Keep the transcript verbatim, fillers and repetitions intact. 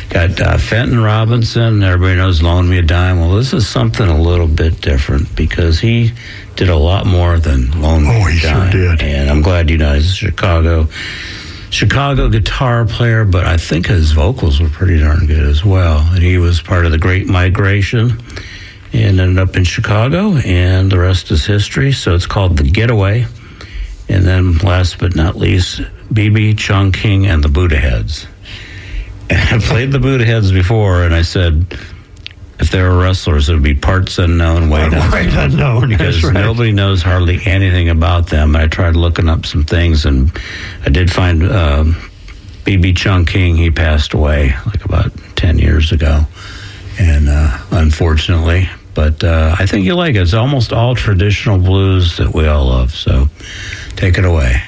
Got uh, Fenton Robinson. Everybody knows Loan Me a Dime. Well, this is something a little bit different because he did a lot more than Loan Me Oh, a he Dime. sure did. And I'm glad you know he's a Chicago, Chicago guitar player, but I think his vocals were pretty darn good as well. And he was part of the Great Migration and ended up in Chicago, and the rest is history. So it's called The Getaway. And then last but not least, B B, Chung King, and the Buddha Heads. And I played the Buddha Heads before, and I said, if they were wrestlers, it would be parts unknown, weight unknown. Weight unknown, Because that's right. nobody knows hardly anything about them. I tried looking up some things, and I did find um, B B Chung King. He passed away like about ten years ago, and uh, unfortunately. But uh, I think you like it. It's almost all traditional blues that we all love, so take it away.